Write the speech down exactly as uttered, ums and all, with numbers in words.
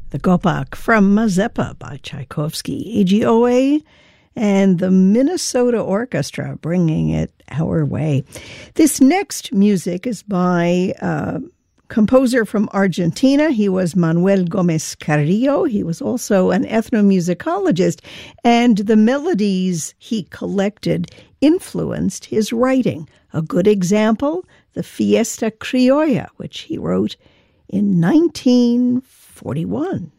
The Gopak from Mazeppa by Tchaikovsky, A G O A, and the Minnesota Orchestra bringing it our way. This next music is by a composer from Argentina. He was Manuel Gomez Carrillo. He was also an ethnomusicologist, and the melodies he collected influenced his writing. A good example, the Fiesta Criolla, which he wrote in nineteen forty-one.